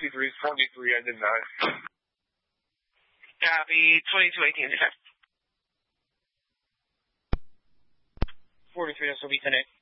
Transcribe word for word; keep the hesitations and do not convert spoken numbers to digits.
sixty-three forty-three, ending nine. Copy, twenty-two eighteen, defense. forty-three, this will be connect.